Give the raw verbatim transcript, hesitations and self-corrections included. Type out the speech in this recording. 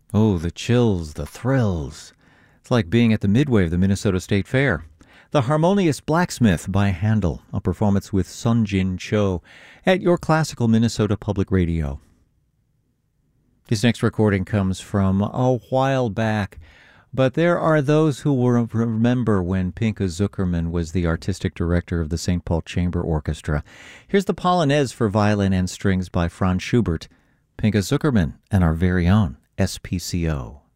Oh, the chills, the thrills. It's like being at the midway of the Minnesota State Fair. The Harmonious Blacksmith by Handel, a performance with Sun Jin Cho at your classical Minnesota Public Radio. This next recording comes from a while back, but there are those who will remember when Pinka Zuckerman was the artistic director of the Saint Paul Chamber Orchestra. Here's the Polonaise for violin and strings by Franz Schubert, Pinka Zuckerman, and our very own S P C O.